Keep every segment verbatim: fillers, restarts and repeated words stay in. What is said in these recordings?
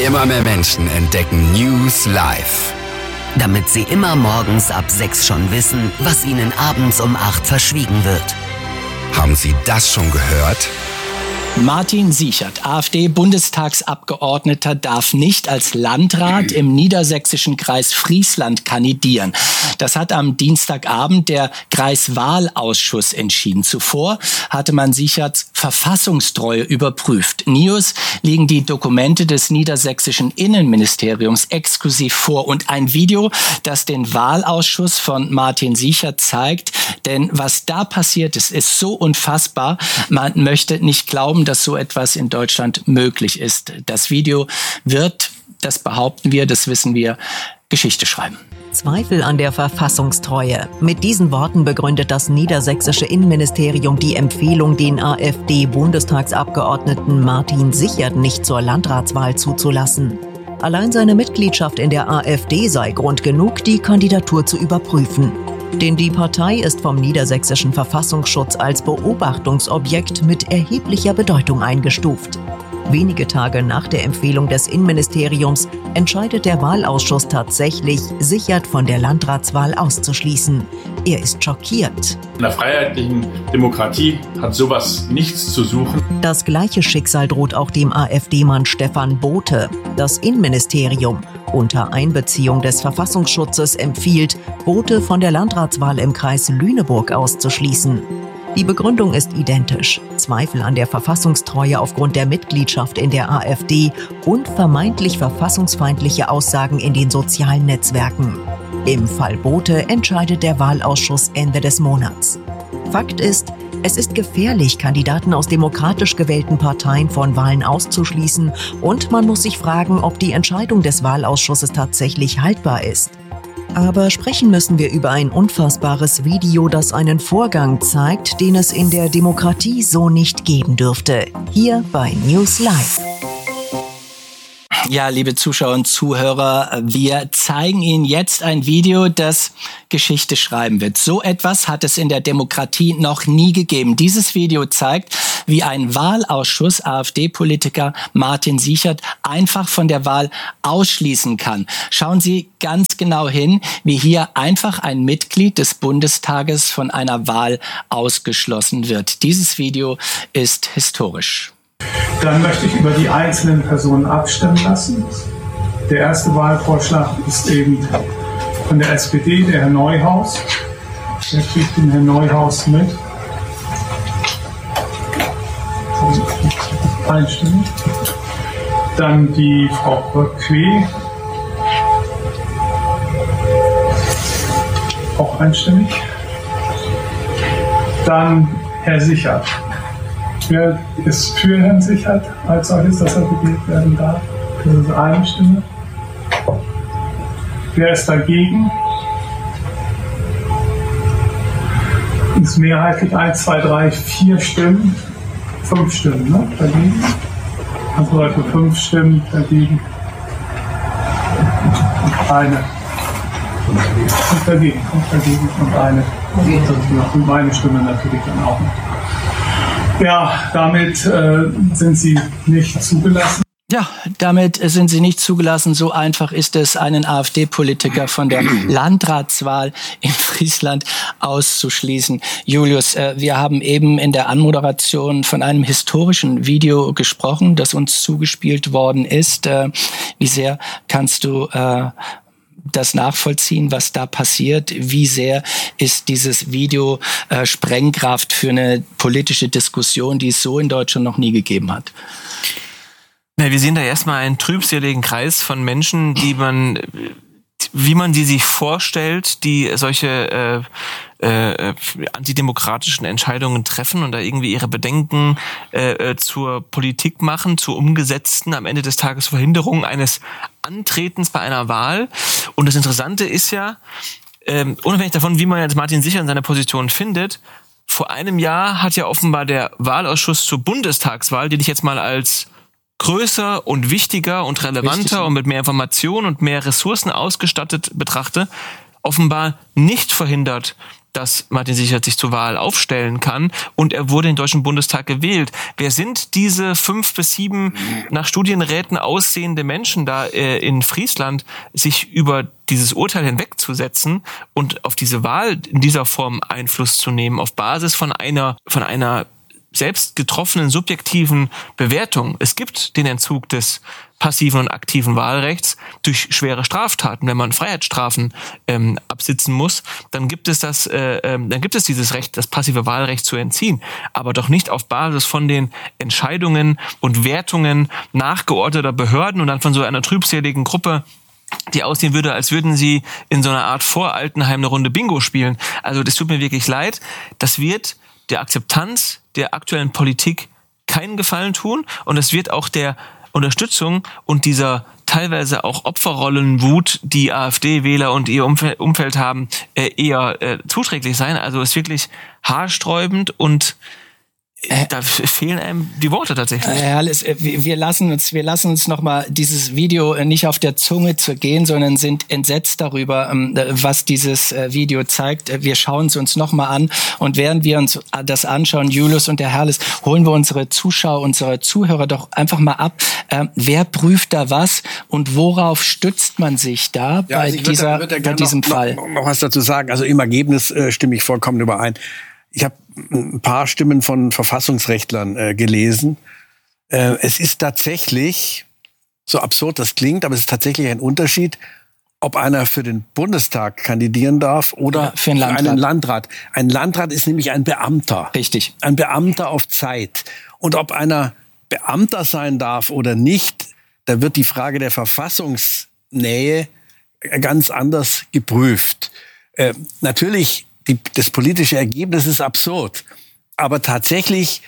Immer mehr Menschen entdecken News Live. Damit sie immer morgens ab sechs schon wissen, was ihnen abends um acht verschwiegen wird. Haben Sie das schon gehört? Martin Sichert, AfD-Bundestagsabgeordneter, darf nicht als Landrat im niedersächsischen Kreis Friesland kandidieren. Das hat am Dienstagabend der Kreiswahlausschuss entschieden. Zuvor hatte man Sicherts Verfassungstreue überprüft. N I U S liegen die Dokumente des niedersächsischen Innenministeriums exklusiv vor und ein Video, das den Wahlausschuss von Martin Sichert zeigt. Denn was da passiert ist, ist so unfassbar. Man möchte nicht glauben, dass so etwas in Deutschland möglich ist. Das Video wird, das behaupten wir, das wissen wir, Geschichte schreiben. Zweifel an der Verfassungstreue. Mit diesen Worten begründet das niedersächsische Innenministerium die Empfehlung, den AfD-Bundestagsabgeordneten Martin Sichert nicht zur Landratswahl zuzulassen. Allein seine Mitgliedschaft in der AfD sei Grund genug, die Kandidatur zu überprüfen. Denn die Partei ist vom niedersächsischen Verfassungsschutz als Beobachtungsobjekt mit erheblicher Bedeutung eingestuft. Wenige Tage nach der Empfehlung des Innenministeriums entscheidet der Wahlausschuss tatsächlich, Sichert von der Landratswahl auszuschließen. Er ist schockiert. In der freiheitlichen Demokratie hat sowas nichts zu suchen. Das gleiche Schicksal droht auch dem AfD-Mann Stefan Bothe. Das Innenministerium unter Einbeziehung des Verfassungsschutzes empfiehlt, Bothe von der Landratswahl im Kreis Lüneburg auszuschließen. Die Begründung ist identisch. Zweifel an der Verfassungstreue aufgrund der Mitgliedschaft in der AfD und vermeintlich verfassungsfeindliche Aussagen in den sozialen Netzwerken. Im Fall Bothe entscheidet der Wahlausschuss Ende des Monats. Fakt ist, es ist gefährlich, Kandidaten aus demokratisch gewählten Parteien von Wahlen auszuschließen und man muss sich fragen, ob die Entscheidung des Wahlausschusses tatsächlich haltbar ist. Aber sprechen müssen wir über ein unfassbares Video, das einen Vorgang zeigt, den es in der Demokratie so nicht geben dürfte. Hier bei News Live. Ja, liebe Zuschauer und Zuhörer, wir zeigen Ihnen jetzt ein Video, das Geschichte schreiben wird. So etwas hat es in der Demokratie noch nie gegeben. Dieses Video zeigt, wie ein Wahlausschuss AfD-Politiker Martin Sichert einfach von der Wahl ausschließen kann. Schauen Sie ganz genau hin, wie hier einfach ein Mitglied des Bundestages von einer Wahl ausgeschlossen wird. Dieses Video ist historisch. Dann möchte ich über die einzelnen Personen abstimmen lassen. Der erste Wahlvorschlag ist eben von der S P D, der Herr Neuhaus. Der kriegt den Herrn Neuhaus mit. Einstimmig. Dann die Frau Böck-Quee. Auch einstimmig. Dann Herr Sichert. Wer ist für Herrn Sichert als solches, dass er gewählt werden darf? Das ist eine Stimme. Wer ist dagegen? Ist mehrheitlich eins, zwei, drei, vier Stimmen. Fünf Stimmen, ne? Dagegen. Also Leute, fünf Stimmen dagegen. Und eine. Und dagegen. Und dagegen. Und eine. Und meine Stimme natürlich dann auch noch. Ja, damit äh, sind sie nicht zugelassen. Ja, damit sind sie nicht zugelassen. So einfach ist es, einen AfD-Politiker von der Landratswahl in Friesland auszuschließen. Julius, äh, wir haben eben in der Anmoderation von einem historischen Video gesprochen, das uns zugespielt worden ist. Äh, wie sehr kannst du äh, das nachvollziehen, was da passiert? Wie sehr ist dieses Video äh, Sprengkraft für eine politische Diskussion, die es so in Deutschland noch nie gegeben hat? Na, wir sehen da erstmal einen trübseligen Kreis von Menschen, die man, wie man sie sich vorstellt, die solche äh, äh, antidemokratischen Entscheidungen treffen und da irgendwie ihre Bedenken äh, zur Politik machen, zur umgesetzten, am Ende des Tages Verhinderung eines Antretens bei einer Wahl. Und das Interessante ist ja, ähm, unabhängig davon, wie man jetzt Martin Sichert in seiner Position findet, vor einem Jahr hat ja offenbar der Wahlausschuss zur Bundestagswahl, den ich jetzt mal als größer und wichtiger und relevanter Richtig. Und mit mehr Informationen und mehr Ressourcen ausgestattet betrachte, offenbar nicht verhindert, dass Martin Sichert sich zur Wahl aufstellen kann und er wurde in den Deutschen Bundestag gewählt. Wer sind diese fünf bis sieben nach Studienräten aussehende Menschen da äh, in Friesland, sich über dieses Urteil hinwegzusetzen und auf diese Wahl in dieser Form Einfluss zu nehmen, auf Basis von einer, von einer selbst getroffenen subjektiven Bewertung? Es gibt den Entzug des passiven und aktiven Wahlrechts durch schwere Straftaten. Wenn man Freiheitsstrafen ähm, absitzen muss, dann gibt es das, äh, ähm, dann gibt es dieses Recht, das passive Wahlrecht zu entziehen, aber doch nicht auf Basis von den Entscheidungen und Wertungen nachgeordneter Behörden und dann von so einer trübseligen Gruppe, die aussehen würde, als würden sie in so einer Art Vor-Altenheim eine Runde Bingo spielen. Also das tut mir wirklich leid. Das wird der Akzeptanz der aktuellen Politik keinen Gefallen tun und es wird auch der Unterstützung und dieser teilweise auch Opferrollenwut, die AfD-Wähler und ihr Umfeld haben, eher zuträglich sein. Also es ist wirklich haarsträubend und da fehlen einem die Worte tatsächlich. Herr Halles, wir lassen uns, wir lassen uns nochmal dieses Video nicht auf der Zunge zergehen, sondern sind entsetzt darüber, was dieses Video zeigt. Wir schauen es uns nochmal an und während wir uns das anschauen, Julius und der Halles, holen wir unsere Zuschauer, unsere Zuhörer doch einfach mal ab. Wer prüft da was und worauf stützt man sich da ja, bei also dieser, da, bei diesem noch, Fall? Noch, noch was dazu sagen. Also im Ergebnis äh, stimme ich vollkommen überein. Ich habe ein paar Stimmen von Verfassungsrechtlern äh, gelesen. Äh, es ist tatsächlich, so absurd das klingt, aber es ist tatsächlich ein Unterschied, ob einer für den Bundestag kandidieren darf oder ja, für, einen, für Landrat. einen Landrat. Ein Landrat ist nämlich ein Beamter. Richtig. Ein Beamter auf Zeit. Und ob einer Beamter sein darf oder nicht, da wird die Frage der Verfassungsnähe ganz anders geprüft. Äh, natürlich Die, das politische Ergebnis ist absurd. Aber tatsächlich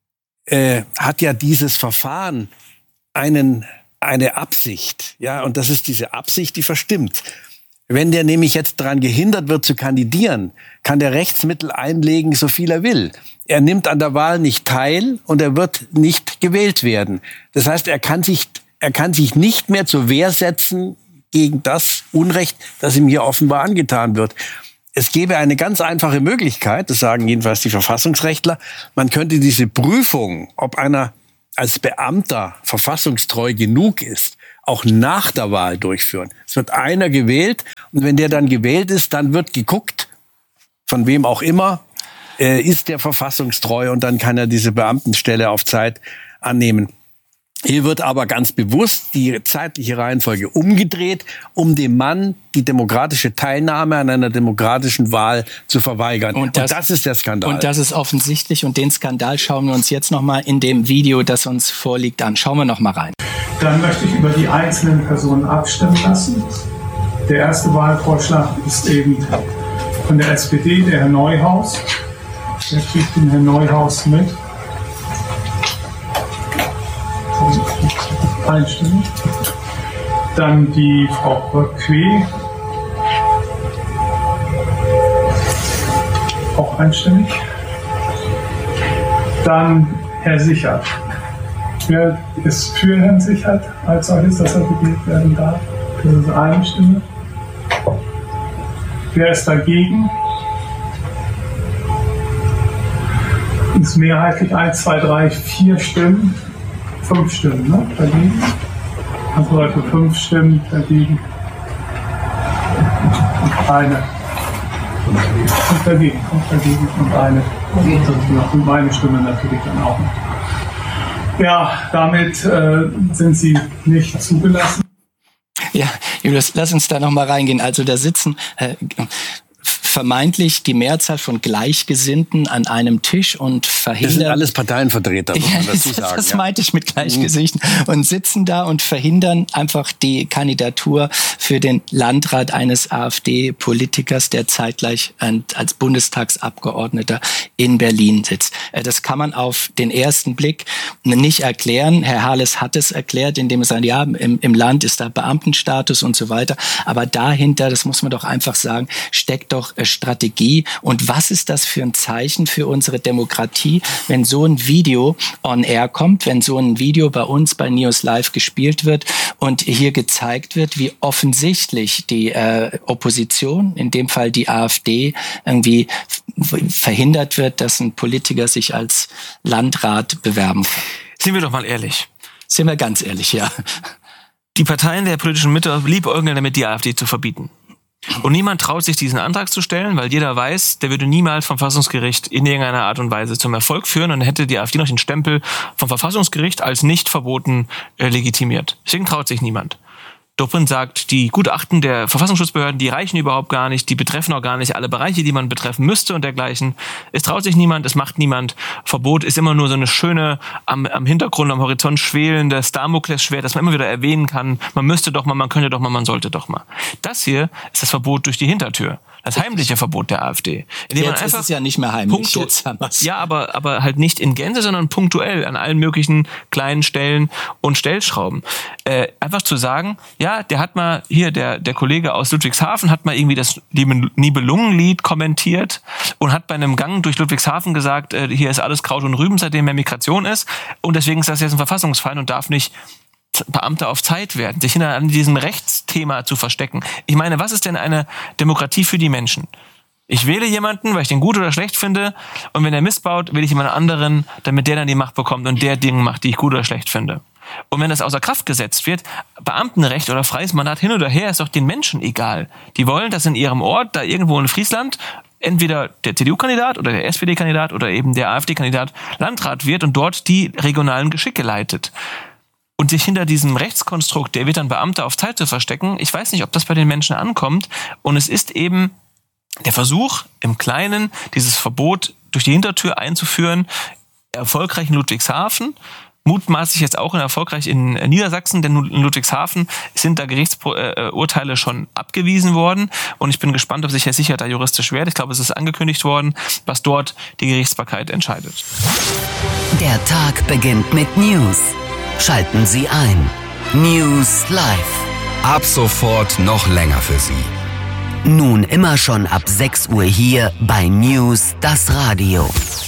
äh, hat ja dieses Verfahren einen, eine Absicht. Ja, und das ist diese Absicht, die verstimmt. Wenn der nämlich jetzt daran gehindert wird zu kandidieren, kann der Rechtsmittel einlegen, so viel er will. Er nimmt an der Wahl nicht teil und er wird nicht gewählt werden. Das heißt, er kann sich, er kann sich nicht mehr zur Wehr setzen gegen das Unrecht, das ihm hier offenbar angetan wird. Es gäbe eine ganz einfache Möglichkeit, das sagen jedenfalls die Verfassungsrechtler, man könnte diese Prüfung, ob einer als Beamter verfassungstreu genug ist, auch nach der Wahl durchführen. Es wird einer gewählt und wenn der dann gewählt ist, dann wird geguckt, von wem auch immer, äh, ist der verfassungstreu und dann kann er diese Beamtenstelle auf Zeit annehmen. Hier wird aber ganz bewusst die zeitliche Reihenfolge umgedreht, um dem Mann die demokratische Teilnahme an einer demokratischen Wahl zu verweigern. Und das, und das ist der Skandal. Und das ist offensichtlich. Und den Skandal schauen wir uns jetzt noch mal in dem Video, das uns vorliegt, an. Schauen wir noch mal rein. Dann möchte ich über die einzelnen Personen abstimmen lassen. Der erste Wahlvorschlag ist eben von der S P D, der Herr Neuhaus. Wer kriegt den Herr Neuhaus mit? Einstimmig. Dann die Frau Böck-Quee. Auch einstimmig. Dann Herr Sichert. Wer ist für Herrn Sichert als solches, dass er gewählt werden darf? Das ist eine Stimme. Wer ist dagegen? Ist mehrheitlich eins, zwei, drei, vier Stimmen. Fünf Stimmen, ne? Dagegen. Also Leute, fünf Stimmen dagegen. Und eine. Und dagegen. Und dagegen. Und eine. Und meine Stimme natürlich dann auch noch. Ja, damit äh, sind sie nicht zugelassen. Ja, Julius, lass uns da noch mal reingehen. Also da sitzen äh, vermeintlich die Mehrzahl von Gleichgesinnten an einem Tisch und verhindern... Das sind alles Parteienvertreter, muss man dazu sagen. Das ja. meinte ich mit Gleichgesinnten. Und sitzen da und verhindern einfach die Kandidatur für den Landrat eines AfD-Politikers, der zeitgleich als Bundestagsabgeordneter in Berlin sitzt. Das kann man auf den ersten Blick nicht erklären. Herr Harles hat es erklärt, indem er sagt, ja, im, im Land ist da Beamtenstatus und so weiter. Aber dahinter, das muss man doch einfach sagen, steckt doch äh, Strategie? Und was ist das für ein Zeichen für unsere Demokratie, wenn so ein Video on air kommt, wenn so ein Video bei uns bei News Live gespielt wird und hier gezeigt wird, wie offensichtlich die äh, Opposition, in dem Fall die AfD, irgendwie verhindert wird, dass ein Politiker sich als Landrat bewerben kann. Sind wir doch mal ehrlich. Sind wir ganz ehrlich, ja. Die Parteien der politischen Mitte liebäugeln damit, die AfD zu verbieten. Und niemand traut sich, diesen Antrag zu stellen, weil jeder weiß, der würde niemals vom Verfassungsgericht in irgendeiner Art und Weise zum Erfolg führen und hätte die AfD noch den Stempel vom Verfassungsgericht als nicht verboten äh, legitimiert. Deswegen traut sich niemand. Dobrindt sagt, die Gutachten der Verfassungsschutzbehörden, die reichen überhaupt gar nicht, die betreffen auch gar nicht alle Bereiche, die man betreffen müsste und dergleichen. Es traut sich niemand, es macht niemand. Verbot ist immer nur so eine schöne, am, am Hintergrund, am Horizont schwelende Damoklesschwert, das man immer wieder erwähnen kann. Man müsste doch mal, man könnte doch mal, man sollte doch mal. Das hier ist das Verbot durch die Hintertür. Das heimliche Verbot der AfD. Indem Jetzt man einfach ist es ja nicht mehr heimlich. Jetzt haben wir's. Ja, aber, aber halt nicht in Gänze, sondern punktuell an allen möglichen kleinen Stellen und Stellschrauben. Äh, einfach zu sagen, ja, der hat mal, hier, der, der Kollege aus Ludwigshafen hat mal irgendwie das Nibelungenlied kommentiert und hat bei einem Gang durch Ludwigshafen gesagt, äh, hier ist alles Kraut und Rüben, seitdem mehr Migration ist und deswegen ist das jetzt ein Verfassungsfeind und darf nicht Beamte auf Zeit werden, sich hinter diesem Rechtsthema zu verstecken. Ich meine, was ist denn eine Demokratie für die Menschen? Ich wähle jemanden, weil ich den gut oder schlecht finde, und wenn er missbaut, wähle ich jemand anderen, damit der dann die Macht bekommt und der Dinge macht, die ich gut oder schlecht finde. Und wenn das außer Kraft gesetzt wird, Beamtenrecht oder freies Mandat hin oder her, ist doch den Menschen egal. Die wollen, dass in ihrem Ort, da irgendwo in Friesland, entweder der C D U-Kandidat oder der S P D-Kandidat oder eben der AfD-Kandidat Landrat wird und dort die regionalen Geschicke leitet. Und sich hinter diesem Rechtskonstrukt, der wird dann Beamter auf Zeit zu verstecken, ich weiß nicht, ob das bei den Menschen ankommt. Und es ist eben der Versuch, im Kleinen dieses Verbot durch die Hintertür einzuführen, erfolgreich in Ludwigshafen, mutmaßlich jetzt auch in erfolgreich in Niedersachsen, denn in Ludwigshafen sind da Gerichtsurteile schon abgewiesen worden. Und ich bin gespannt, ob sich Herr Sichert da juristisch wehrt. Ich glaube, es ist angekündigt worden, was dort die Gerichtsbarkeit entscheidet. Der Tag beginnt mit News. Schalten Sie ein. News Live. Ab sofort noch länger für Sie. Nun immer schon ab sechs Uhr hier bei News, das Radio.